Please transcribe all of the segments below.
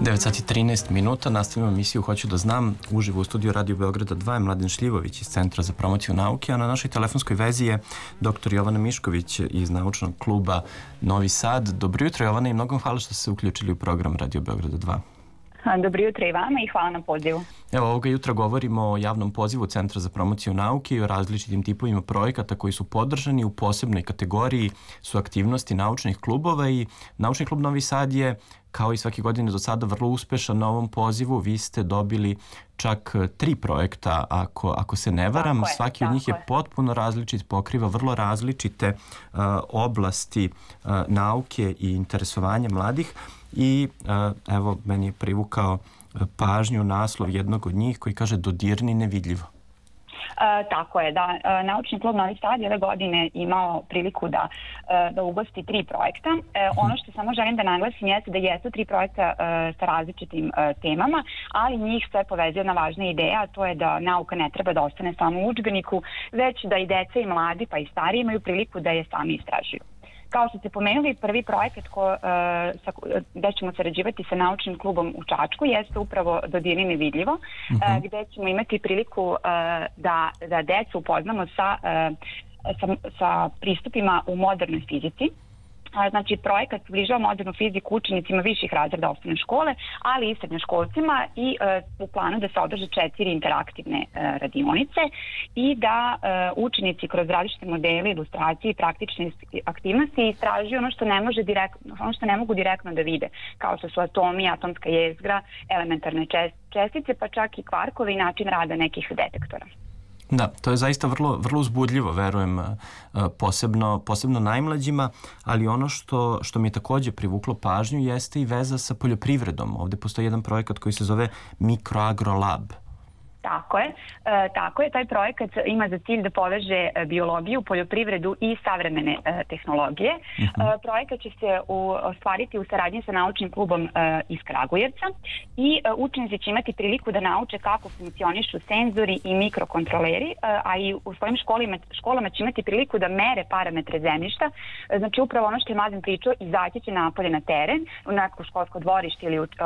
9 sati 13 minuta, nastavljamo emisiju Hoću da znam, uživo u studiju Radio Beograda 2 je Mladen Šljivović iz Centra za promociju nauke, a na našoj telefonskoj vezi je dr. Jovana Mišković iz naučnog kluba Novi Sad. Dobro jutro, Jovana, i mnogo hvala što ste se uključili u program Radio Beograda 2. Dobro jutro i vama i hvala na pozivu. Evo, ovoga jutra govorimo o javnom pozivu Centra za promociju nauke i o različitim tipovima projekata koji su podržani. U posebnoj kategoriji su aktivnosti naučnih klubova i Naučni klub Novi Sad je, kao i svake godine do sada, vrlo uspešan na ovom pozivu. Vi ste dobili čak 3 projekta, ako se ne varam. Svaki od njih je potpuno različit, pokriva vrlo različite oblasti nauke i interesovanja mladih. I evo, meni je privukao pažnju naslov jednog od njih koji kaže Dodirni nevidljivo. Tako je, da. Naučni klub Novi Sad je ove godine imao priliku da ugosti 3 projekta. Ono što samo želim da naglasim jeste da jesu 3 projekta sa različitim temama, ali njih sve povezuje jedna važna ideja, a to je da nauka ne treba da ostane samo u udžbeniku, već da i deca i mladi pa i stariji imaju priliku da je sami istražuju. Kao što ste pomenuli, prvi projekat gde ćemo sarađivati sa naučnim klubom u Čačku jeste upravo Dodirni nevidljivo, gde ćemo imati priliku da decu upoznamo sa pristupima u modernoj fizici. Znači, projekat približava modernu fiziku učenicima viših razreda osnovne škole, ali i srednjoškolcima i u planu da se održe 4 interaktivne radionice i da učenici kroz različite modele, ilustracije i praktične aktivnosti istražuju ono što ne mogu direktno da vide, kao što su atomi, atomska jezgra, elementarne čestice, pa čak i kvarkovi i način rada nekih detektora. Da, to je zaista vrlo uzbudljivo, verujem, posebno najmlađima, ali ono što mi je takođe privuklo pažnju jeste i veza sa poljoprivredom. Ovde postoji jedan projekat koji se zove Mikroagrolab. Tako je. Taj projekat ima za cilj da poveže biologiju, poljoprivredu i savremene tehnologije. Projekat će se ostvariti u saradnji sa naučnim klubom iz Kragujevca i učenici će imati priliku da nauče kako funkcionišu senzori i mikrokontroleri, a i u svojim školama će imati priliku da mere parametre zemljišta. Znači, upravo ono što je Mladen pričao, izaći će napolje na teren, u neko školsko dvorište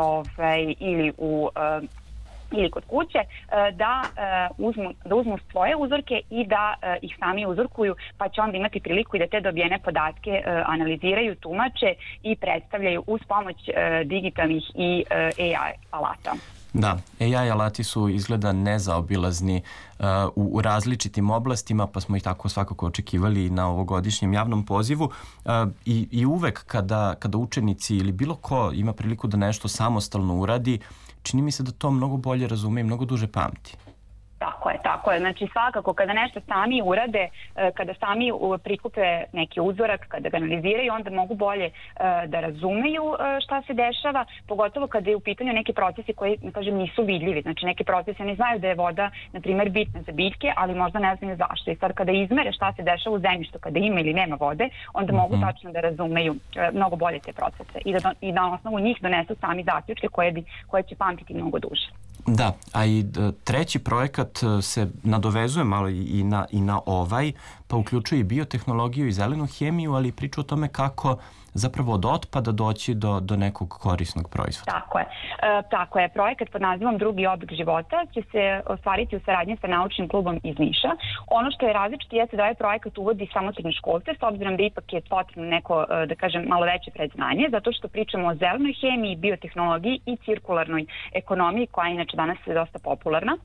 ili kod kuće, da uzmu svoje uzorke i da ih sami uzorkuju, pa će onda imati priliku i da te dobijene podatke analiziraju, tumače i predstavljaju uz pomoć digitalnih i AI alata. Da, AI alati su izgleda nezaobilazni u različitim oblastima, pa smo ih tako svakako očekivali na ovogodišnjem javnom pozivu i uvek kada učenici ili bilo ko ima priliku da nešto samostalno uradi, čini mi se da to mnogo bolje razume i mnogo duže pamti. Tako je. Znači, svakako kada nešto sami urade, kada sami prikupe neki uzorak, kada ga analiziraju, onda mogu bolje da razumeju šta se dešava, pogotovo kada je u pitanju neki procesi koji, kažem, nisu vidljivi. Znači, neki procesi, oni znaju da je voda, na primjer, bitna za biljke, ali možda ne znaju zašto. I sad kada izmere šta se dešava u zemljištu, kada ima ili nema vode, onda mogu tačno da razumeju mnogo bolje te procese i da na osnovu njih donesu sami zaključke koje će pamtiti mnogo duže. Da, a i treći projekat se nadovezuje malo i na ovaj, pa uključuje i biotehnologiju i zelenu hemiju, ali priču o tome kako zapravo od otpada doći do nekog korisnog proizvoda. Tako je. Projekat pod nazivom Drugi oblik života će se ostvariti u saradnji sa naučnim klubom iz Niša. Ono što je različito jeste da ovaj projekat uvodi samo srednjoškolce, s obzirom da ipak je potrebno neko, da kažem, malo veće predznanje, zato što pričamo o zelenoj hemiji, biotehnologiji i cirkularnoj ekonomiji, koja je inače danas dosta popularna.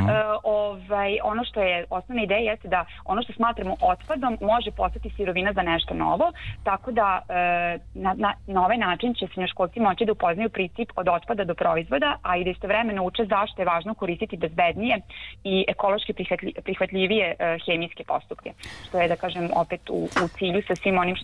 Ono što je osnovna ideja jeste da ono što smatramo otpadom može postati sirovina za nešto novo, tako da na ovaj način će srednjoškolci moći da upoznaju princip od otpada do proizvoda, a i da istovremeno uče zašto je važno koristiti bezbednije i ekološki prihvatljivije hemijske postupke. Što je, da kažem, opet u cilju sa svim onim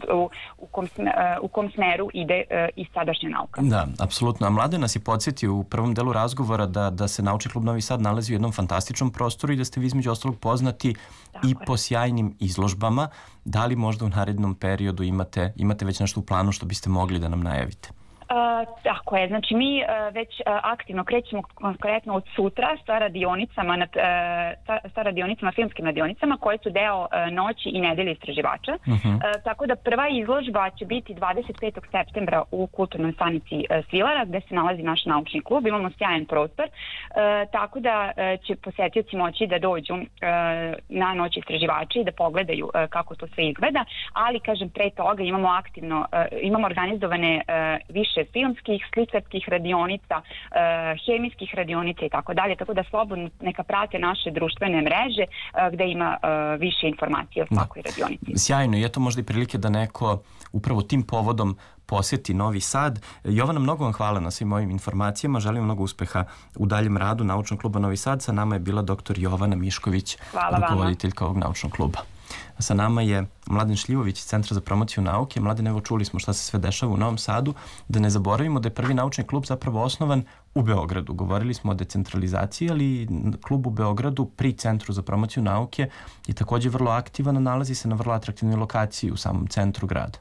u kom smeru ide i sadašnja nauka. Da, apsolutno. A Mladen nas je podsjetio u prvom delu razgovora da se Naučni klub Novi Sad nalazi u jednom fantastičnom prostoru i da ste vi između ostalog poznati i po sjajnim izložbama. Da li možda u narednom periodu imate već nešto u planu što biste mogli da nam najavite? Tako je, znači mi već aktivno krećemo konkretno od sutra sa radionicama, filmskim radionicama koje su deo noći i nedelje istraživača. Tako da prva izložba će biti 25. septembra u kulturnoj stanici Svilara gde se nalazi naš naučni klub. Imamo sjajan prostor, tako da će posetioci moći da dođu na noć istraživača i da pogledaju kako to sve izgleda, ali kažem pre toga imamo organizovane više filmskih, slikarskih radionica, hemijskih radionica i tako dalje, tako da slobodno neka prate naše društvene mreže gde ima više informacije o svakoj radionici. Sjajno, i eto možda i prilike da neko upravo tim povodom posjeti Novi Sad. Jovana, mnogo vam hvala na svim ovim informacijama. Želim mnogo uspeha u daljem radu Naučnog kluba Novi Sad. Sa nama je bila dr. Jovana Mišković, rukovoditeljka ovog naučnog kluba. Sa nama je Mladen Šljivović iz Centra za promociju nauke. Mladen, evo čuli smo šta se sve dešava u Novom Sadu. Da ne zaboravimo da je prvi naučni klub zapravo osnovan u Beogradu. Govorili smo o decentralizaciji, ali klub u Beogradu pri Centru za promociju nauke je također vrlo aktivan, nalazi se na vrlo atraktivnoj lokaciji u samom centru grada.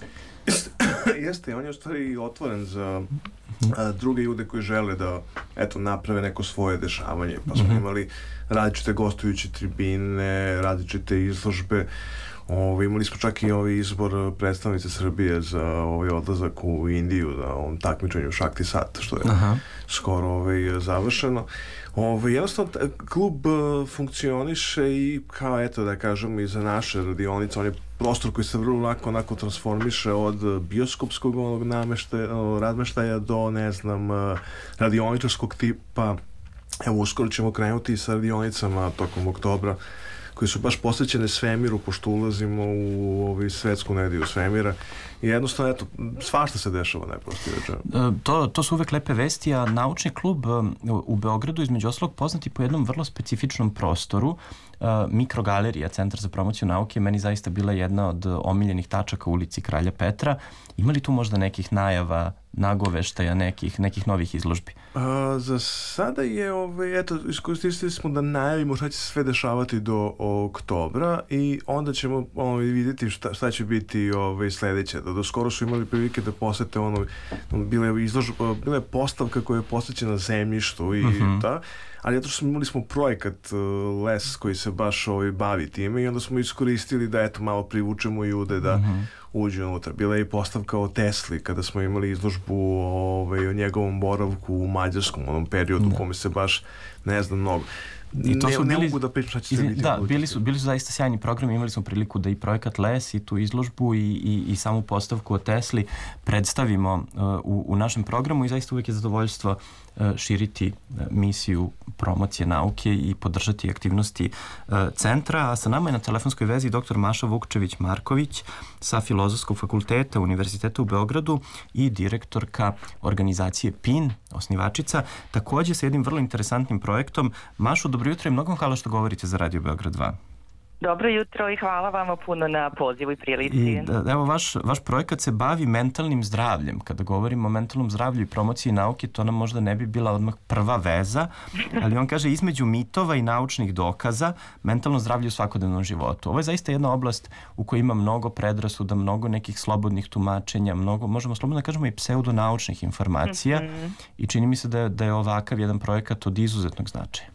Jeste, on je u stvari otvoren za druge ljude koji žele da naprave neko svoje dešavanje. Pa smo imali različite gostujuće tribine, različite izložbe. Imali smo čak i izbor predstavnice Srbije za odlazak u Indiju na takmičenju Šakti Sat, što je skoro završeno. Jednostavno, klub funkcioniše i kao, da kažemo, i za naše radionice. On je prostor koji se vrlo lako onako transformiše od bioskopskog razmeštaja do, radioničarskog tipa. Evo, uskoro ćemo krenuti sa radionicama tokom oktobra, koji su baš posvećene svemiru, pošto ulazimo u svetsku nedelju svemira. I jednostavno, svašta se dešava, najprostije rečeno. To su uvek lepe vesti, a naučni klub u Beogradu, između ostalog, poznati po jednom vrlo specifičnom prostoru. Mikrogalerija Centar za promociju nauke je meni zaista bila jedna od omiljenih tačaka u ulici Kralja Petra. Ima li tu možda nekih najava, nagoveštaja, nekih novih izložbi? Za sada je, iskoristili smo da najavimo šta će se sve dešavati do oktobra i onda ćemo vidjeti šta će biti sledeće. Do skoro su imali prilike da posete bila je postavka koja je posvećena zemljištu i ali imali smo projekat Les koji se baš bavi time i onda smo iskoristili da malo privučemo ljude da uđu unutra. Bila je i postavka o Tesli kada smo imali izložbu o njegovom boravku u Mađarskom, onom periodu u kome se baš ne znam mnogo. I to su ne mogu da pričam šta će se biti. Da, bili su zaista sjajni programi, imali smo priliku da i projekat Les i tu izložbu i samu postavku o Tesli predstavimo u našem programu i zaista uvijek je zadovoljstvo širiti misiju promocije nauke i podržati aktivnosti centra. A sa nama je na telefonskoj vezi dr. Maša Vukčević-Marković sa Filozofskog fakulteta Univerziteta u Beogradu i direktorka organizacije PIN, osnivačica, također sa jednim vrlo interesantnim projektom. Mašo, dobro jutro i mnogo hvala što govorite za Radio Beograd 2. Dobro jutro i hvala vama puno na pozivu i prilici. Evo, vaš projekat se bavi mentalnim zdravljem. Kada govorimo o mentalnom zdravlju i promociji nauke, to nam možda ne bi bila odmah prva veza, ali on kaže između mitova i naučnih dokaza, mentalno zdravlje u svakodnevnom životu. Ovo je zaista jedna oblast u kojoj ima mnogo predrasuda, mnogo nekih slobodnih tumačenja, mnogo, možemo slobodno da kažemo, i pseudonaučnih informacija i čini mi se da je ovakav jedan projekat od izuzetnog značaja.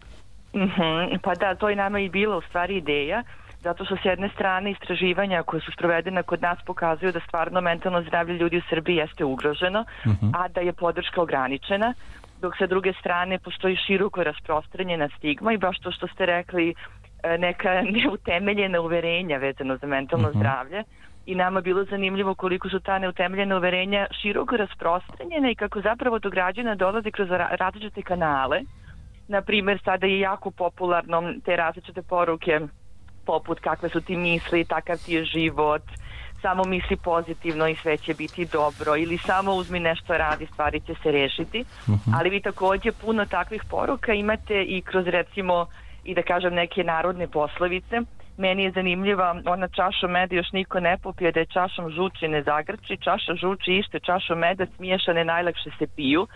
Pa da, to je nama i bila u stvari ideja, zato što s jedne strane istraživanja koje su sprovedena kod nas pokazuju da stvarno mentalno zdravlje ljudi u Srbiji jeste ugroženo, a da je podrška ograničena, dok sa druge strane postoji široko rasprostranjena stigma i baš to što ste rekli, neka neutemeljena uverenja vezano za mentalno zdravlje. I nama bilo zanimljivo koliko su ta neutemeljena uverenja široko rasprostranjena i kako zapravo do građana dolaze kroz različite kanale. Na primjer, sada je jako popularno te različite poruke poput kakve su ti misli, takav ti je život, samo misli pozitivno i sve će biti dobro ili samo uzmi nešto radi, stvari će se rešiti. Ali vi također puno takvih poruka imate i kroz recimo i da kažem neke narodne poslovice. Meni je zanimljiva ona čaša meda još niko ne popije, da je čašom žuči ne zagrči, čaša žuči ište, čašom meda smiješane najlakše se piju.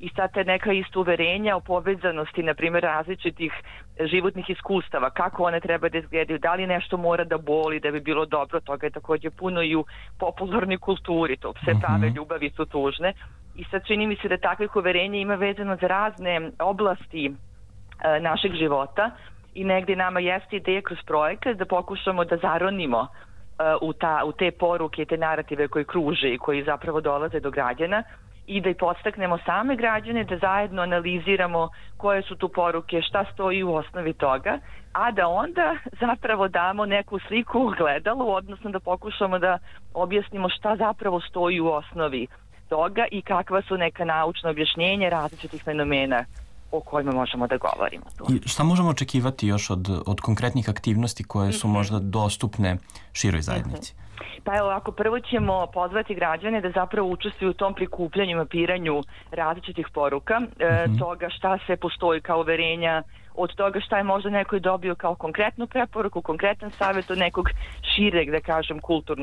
i sad te neka isto uverenja o povezanosti, na primjer, različitih životnih iskustava, kako one treba da izgledaju, da li nešto mora da boli da bi bilo dobro, toga je također puno i u popularnoj kulturi, to sve prave ljubavi su tužne. I sad čini mi se da takvih uverenja ima vezano za razne oblasti našeg života i negdje nama jeste ideja kroz projekat da pokušamo da zaronimo u te poruke i te narative koji kruže i koji zapravo dolaze do građana i da i podstaknemo same građane da zajedno analiziramo koje su tu poruke, šta stoji u osnovi toga, a da onda zapravo damo neku sliku u gledalu, odnosno da pokušamo da objasnimo šta zapravo stoji u osnovi toga i kakva su neka naučna objašnjenja različitih fenomena o kojima možemo da govorimo. I šta možemo očekivati još od konkretnih aktivnosti koje su možda dostupne široj zajednici? Pa evo, ako prvo ćemo pozvati građane da zapravo učestvuju u tom prikupljanju i mapiranju različitih poruka, toga šta se postoji kao uverenja, od toga šta je možda neko dobio kao konkretnu preporuku, konkretan savjet od nekog šireg, da kažem,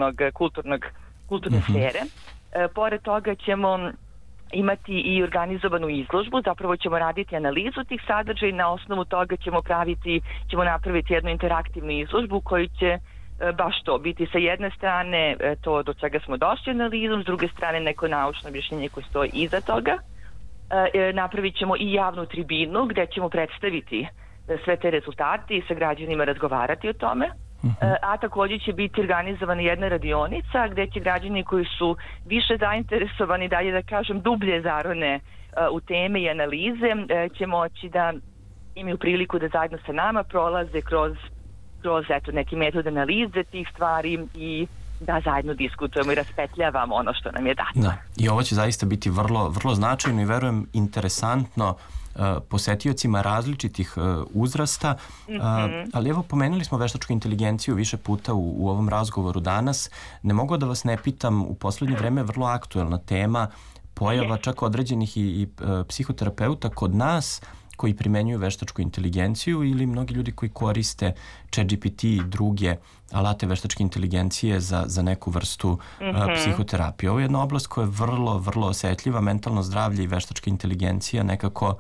kulturne sfere. Pored toga ćemo imati i organizovanu izložbu, zapravo ćemo raditi analizu tih sadržaja i na osnovu toga ćemo napraviti jednu interaktivnu izložbu koju će baš to biti sa jedne strane to do čega smo došli analizom, s druge strane neko naučno objašnjenje koje stoji iza toga. Napravit ćemo i javnu tribinu gdje ćemo predstaviti sve te rezultate i sa građanima razgovarati o tome. A također će biti organizovana jedna radionica gdje će građani koji su više zainteresovani, dalje da kažem dublje zarone u teme i analize, će moći da imaju priliku da zajedno sa nama prolaze kroz neki metod analize tih stvari i da zajedno diskutujemo i raspetljavamo ono što nam je dato. Da. I ovo će zaista biti vrlo, vrlo značajno i verujem interesantno posetiocima različitih uzrasta, ali evo pomenuli smo veštačku inteligenciju više puta u ovom razgovoru danas. Ne mogu da vas ne pitam, u poslednje vreme vrlo aktuelna tema, pojava čak određenih i psihoterapeuta kod nas koji primenjuju veštačku inteligenciju ili mnogi ljudi koji koriste ChatGPT i druge alate veštačke inteligencije za neku vrstu psihoterapije. Ovo je jedna oblast koja je vrlo, vrlo osetljiva, mentalno zdravlje i veštačka inteligencija nekako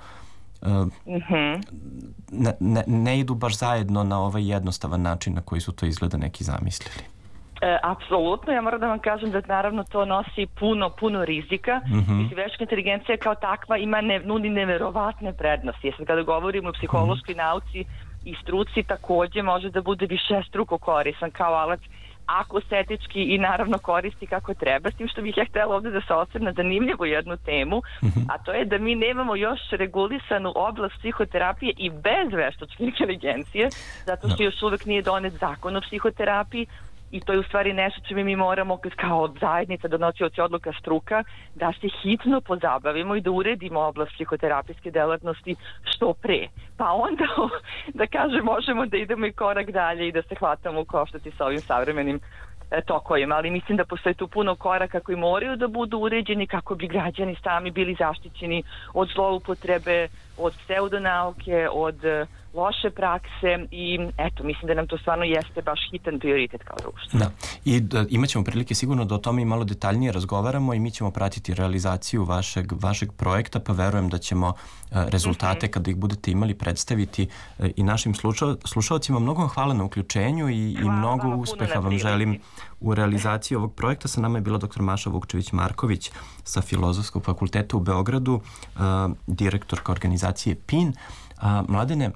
ne idu baš zajedno na ovaj jednostavan način na koji su to izgleda neki zamislili. Apsolutno, ja moram da vam kažem da naravno to nosi puno rizika. Mislim, veštačka inteligencija kao takva nudi neverovatne prednosti. Jer kada govorimo o psihološkoj nauci i struci, također može da bude višestruko koristan kao alat ako se etički i naravno koristi kako treba. S tim što bih ja htjela ovdje da se osvrnem na zanimljivu jednu temu, a to je da mi nemamo još regulisanu oblast psihoterapije i bez veštačke inteligencije, zato što još uvek nije donet zakon o psihoterapiji. I to je u stvari nešto čime mi moramo kao zajednica, donosioci odluka, struka, da se hitno pozabavimo i da uredimo oblast psihoterapijske delatnosti što pre. Pa onda, da kažem, možemo da idemo i korak dalje i da se hvatamo u koštac sa ovim savremenim tokovima. Ali mislim da postoji tu puno koraka koji moraju da budu uređeni kako bi građani sami bili zaštićeni od zloupotrebe, od pseudonauke, od loše prakse i eto, mislim da nam to stvarno jeste baš hitan prioritet kao društvo. Da, i imat ćemo prilike sigurno da o tome i malo detaljnije razgovaramo i mi ćemo pratiti realizaciju vašeg projekta, pa verujem da ćemo rezultate kada ih budete imali predstaviti i našim slušalcima. Mnogo vam hvala na uključenju i mnogo uspeha vam želim u realizaciji ovog projekta. Sa nama je bila dr. Maša Vukčević-Marković sa Filozofskog fakulteta u Beogradu, direktorka organizacije PIN. Mladene,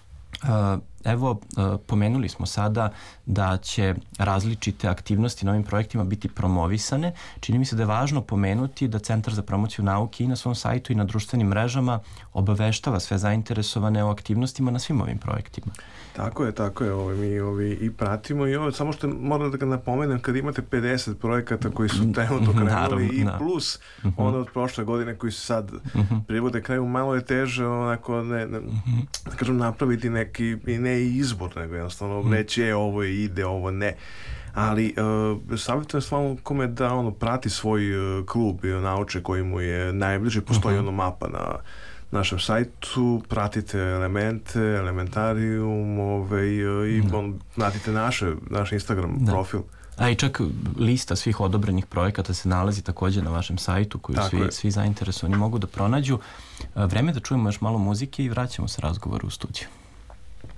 evo, pomenuli smo sada da će različite aktivnosti na ovim projektima biti promovisane. Čini mi se da je važno pomenuti da Centar za promociju nauke i na svom sajtu i na društvenim mrežama obaveštava sve zainteresovane o aktivnostima na svim ovim projektima. Tako je. Mi i pratimo i ovo, samo što moram da ga napomenem, kad imate 50 projekata koji su trenutno krenuli i plus onda od prošle godine koji su sad privode kraju, malo je teže onako napraviti neki ne izbor, nego jednostavno reći ovo ide, ovo ne. Ali savjetujem stvarno kome da prati svoj klub i nauče koji mu je najbliži. Postoji mapa na našem sajtu, pratite elemente, elementarijum i pratite naš Instagram profil. A i čak lista svih odobrenih projekata se nalazi takođe na vašem sajtu koju svi zainteresovani mogu da pronađu. Vreme da čujemo još malo muzike i vraćamo se razgovoru u studiju.